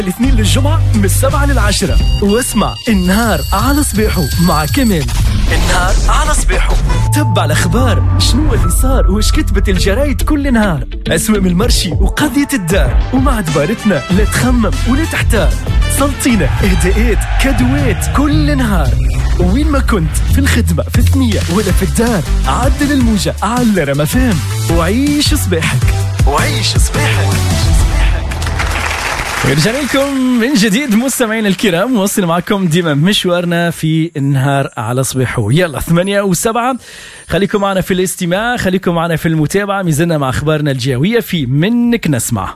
الاثنين للجمعة من 7 ل10 واسمع النهار على صبيحو مع كمال. النهار على صبيحو تبع الأخبار، شنو اللي صار وش كتبت الجرايد كل نهار، أسوام المرشي وقضية الدار، ومع دبارتنا لا تخمم ولا تحتار، سلطينة إهداءات كادوات كل نهار. وين ما كنت في الخدمة في الثنية ولا في الدار، عدل الموجة على رمفام وعيش صباحك وعيش صباحك. رجعنا لكم من جديد مستمعين الكرام، وصل معكم ديما مشوارنا في النهار على صبيحو. يلا 8 و7 خليكم معنا في الاستماع، خليكم معنا في المتابعة. ميزلنا مع أخبارنا الجوية في منك نسمع.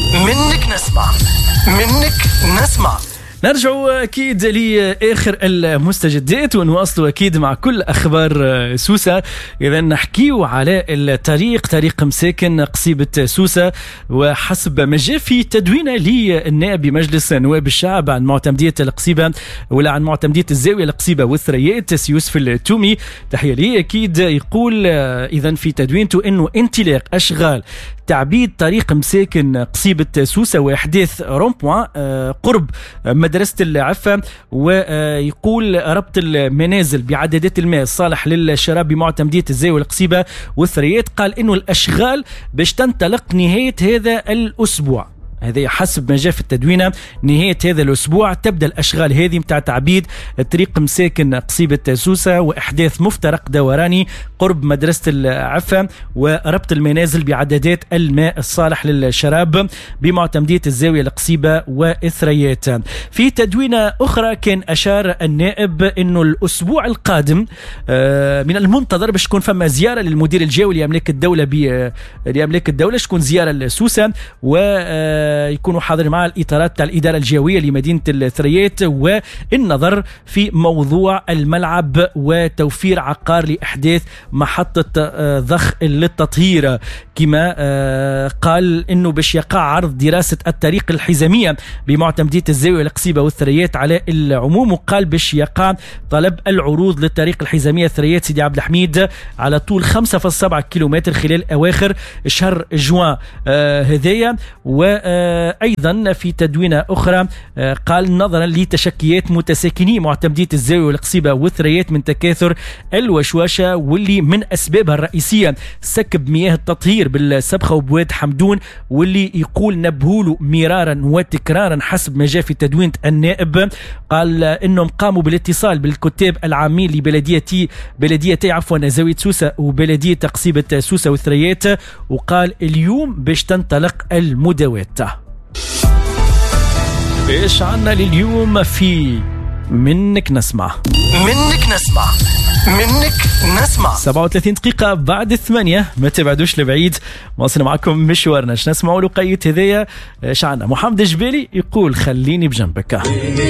نرجع أكيد لآخر المستجدات ونواصلوا أكيد مع كل أخبار سوسة. إذا نحكيو على طريق مساكن قصيبة سوسة، وحسب ما جاء في تدوينة للنائب بمجلس نواب الشعب عن معتمدية القصيبة ولا عن معتمدية الزاوية القصيبة والثريات سي يوسف التومي، تحية لي أكيد، يقول إذا في تدوينته إنه انطلاق أشغال تعبيد طريق مساكن قصيبة سوسة وإحداث رومبوان قرب مدرسة العفة، ويقول ربط المنازل بعدادات الماء الصالح للشراب بمعتمدية الزاوية القصيبة والثريات. قال إنه الأشغال باش تنطلق نهاية هذا الأسبوع، هذا حسب ما جاء في التدوينة، نهاية هذا الأسبوع تبدأ الأشغال هذه متاع تعبيد طريق مساكن قصيبة سوسة وإحداث مفترق دوراني قرب مدرسة العفة وربط المنازل بعدادات الماء الصالح للشراب بمعتمدية الزاوية القصيبة والثريات. في تدوينة أخرى كان أشار النائب إنه الأسبوع القادم من المنتظر باش تكون فما زيارة للمدير الجوي لأملاك الدولة شكون زيارة لسوسة، و يكونوا حاضرين مع الإطارات تاع الإدارة الجوية لمدينة الثريات، والنظر في موضوع الملعب وتوفير عقار لإحداث محطة ضخ للتطهير. كما قال إنه باش يقع عرض دراسة الطريق الحزامية بمعتمدية الزاوية القصيبة والثريات على العموم، وقال باش يقع طلب العروض للطريق الحزامية الثريات سيدي عبد الحميد على طول 5.7 كيلومتر خلال أواخر شهر جوان هذايا. وأيضا في تدوينة أخرى قال نظرا لتشكيات متساكني معتمدية الزاوية القصيبة والثريات من تكاثر الوشواشة، واللي من أسبابها الرئيسية سكب مياه التطهير بالسبخة وبواد حمدون، واللي يقول نبهوله مرارا وتكرارا حسب ما جاء في تدوينة النائب. قال إنهم قاموا بالاتصال بالكتاب العامين لبلديتي زاوية سوسة وبلدية قصيبة سوسة والثريات، وقال اليوم باش تنطلق المداوات. ايش عنا لليوم في منك نسمع 37 دقيقة بعد 8، ما تبعدوش لبعيد، واصل معكم مشوارنا. اش نسمعوا لقيت هذيا ايش عنا. محمد الجبالي يقول خليني بجنبك.